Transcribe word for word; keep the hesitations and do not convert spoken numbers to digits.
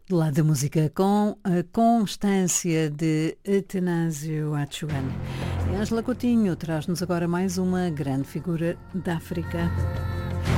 Do lado da música, com a Constância de Atanásio Achuan. E Ângela Coutinho traz-nos agora mais uma grande figura da África.